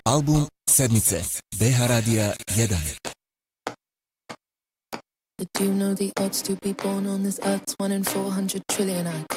Album sedmice BH Radija 1. Did you know the odds to be born on this earth's 1 in 400 trillion? I